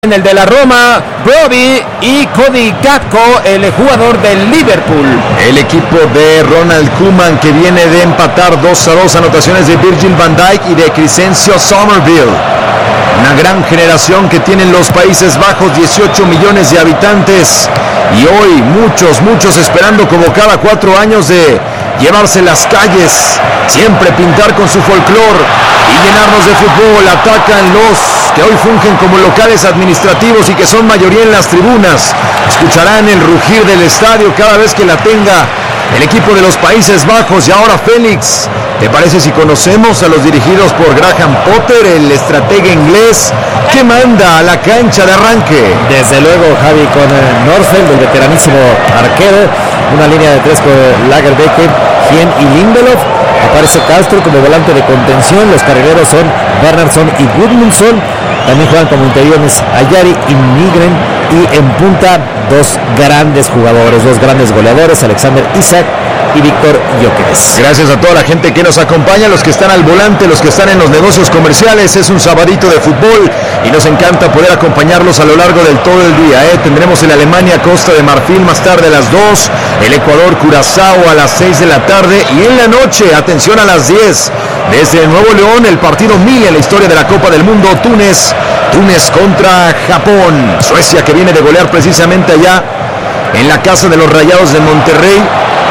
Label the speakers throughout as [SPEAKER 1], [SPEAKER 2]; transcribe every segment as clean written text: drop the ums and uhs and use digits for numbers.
[SPEAKER 1] En el de la Roma, Brody y Cody Gakpo, el jugador del Liverpool.
[SPEAKER 2] El equipo de Ronald Koeman, que viene de empatar 2-2, anotaciones de Virgil van Dijk y de Crescencio Somerville. Una gran generación que tienen los Países Bajos, 18 millones de habitantes. Y hoy muchos esperando, como cada 4 años, de llevarse las calles, siempre pintar con su folclor y llenarnos de fútbol. Atacan los que hoy fungen como locales administrativos y que son mayoría en las tribunas. Escucharán el rugir del estadio cada vez que la tenga el equipo de los Países Bajos. Y ahora, Félix, ¿te parece si conocemos a los dirigidos por Graham Potter, el estratega inglés que manda a la cancha de arranque?
[SPEAKER 3] Desde luego, Javi, con Norfeld, el veteranísimo arquero, una línea de 3 con Lagerbeck, Hien y Lindelof. Aparece Castro como volante de contención. Los carrileros son Bernardsson y Gudmundsson. También juegan como interiores Ayari y Nygren. Y en punta, dos grandes jugadores, dos grandes goleadores, Alexander Isak y Víctor Gyökeres.
[SPEAKER 2] Gracias a toda la gente que nos acompaña, los que están al volante, los que están en los negocios comerciales. Es un sabadito de fútbol y nos encanta poder acompañarlos a lo largo del todo el día. Tendremos el Alemania Costa de Marfil más tarde a las 2, el Ecuador Curazao a las 6 de la tarde y en la noche, atención, a las 10, desde Nuevo León, el partido 1000 en la historia de la Copa del Mundo, Túnez contra Japón. Suecia, que viene de golear precisamente allá en la casa de los Rayados de Monterrey.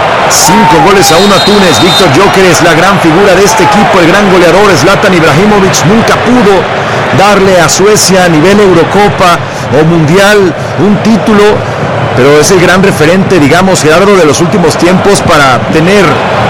[SPEAKER 2] 5-1 a Túnez. Víctor Gyökeres, la gran figura de este equipo, el gran goleador. Zlatan Ibrahimovic nunca pudo darle a Suecia a nivel Eurocopa o Mundial un título, pero es el gran referente, digamos, Gerardo, de los últimos tiempos para tener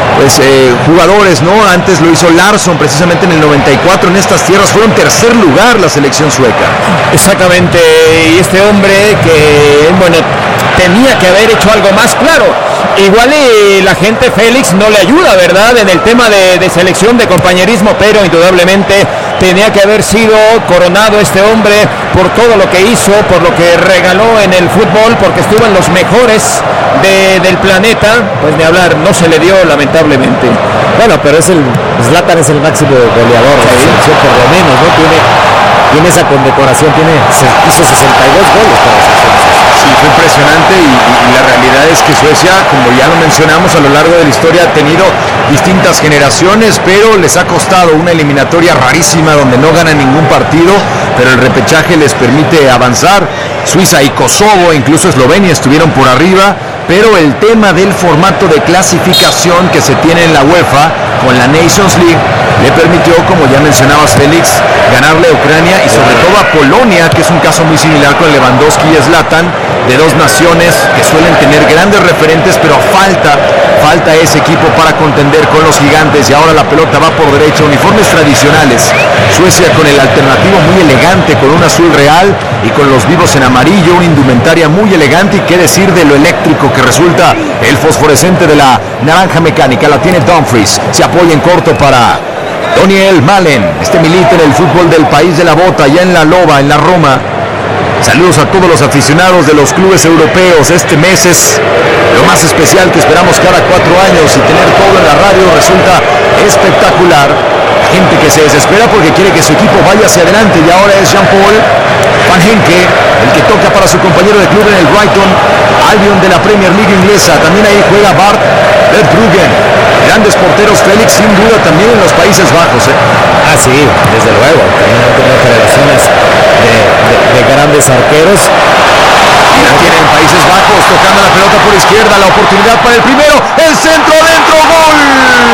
[SPEAKER 2] jugadores, ¿no? Antes lo hizo Larsson precisamente en el 94 en estas tierras. Fue en tercer lugar la selección sueca.
[SPEAKER 1] Exactamente, y este hombre que, bueno, tenía que haber hecho algo más, claro. Igual y la gente, Félix, no le ayuda, ¿verdad? En el tema de selección, de compañerismo, pero indudablemente tenía que haber sido coronado este hombre por todo lo que hizo, por lo que regaló en el fútbol, porque estuvo en los mejores del planeta. Pues ni hablar, no se le dio, lamentablemente.
[SPEAKER 3] Bueno, pero Zlatan es el máximo goleador de la selección, por lo menos, ¿no? Tiene esa condecoración, hizo 62 goles para la selección.
[SPEAKER 2] Sí, fue impresionante y la realidad es que Suecia, como ya lo mencionamos, a lo largo de la historia ha tenido distintas generaciones, pero les ha costado una eliminatoria rarísima donde no ganan ningún partido, pero el repechaje les permite avanzar. Suiza y Kosovo, incluso Eslovenia, estuvieron por arriba, pero el tema del formato de clasificación que se tiene en la UEFA con la Nations League le permitió, como ya mencionabas, Félix, ganarle a Ucrania y sobre todo a Polonia, que es un caso muy similar con Lewandowski y Zlatan, de dos naciones que suelen tener grandes referentes, pero falta ese equipo para contender con los gigantes. Y ahora la pelota va por derecha, uniformes tradicionales. Suecia con el alternativo muy elegante, con un azul real y con los vivos en amarillo, una indumentaria muy elegante. Y qué decir de lo eléctrico que resulta el fosforescente de la naranja mecánica. La tiene Dumfries, se apoya en corto para Daniel Malen, este milita en el fútbol del país de la bota, ya en la Loba, en la Roma. Saludos a todos los aficionados de los clubes europeos. Este mes es lo más especial que esperamos cada 4 años y tener todo en la radio resulta espectacular. Gente que se desespera porque quiere que su equipo vaya hacia adelante y ahora es Jean-Paul Van Henke el que toca para su compañero de club en el Brighton Albion de la Premier League inglesa. También ahí juega Bart Verbruggen. Grandes porteros, Félix, sin duda también en los Países Bajos.
[SPEAKER 3] Ah, sí, desde luego. También han tenido generaciones de grandes arqueros.
[SPEAKER 2] Y la tienen Países Bajos, tocando la pelota por izquierda, la oportunidad para el primero, el centro de